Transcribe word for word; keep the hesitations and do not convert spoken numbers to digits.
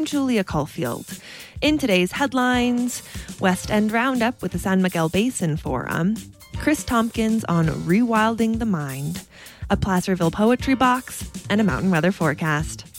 Julia Caulfield. In today's headlines, West End Roundup with the San Miguel Basin Forum, Chris Tompkins on Rewilding the Mind, a Placerville Poetry Box, and a mountain weather forecast.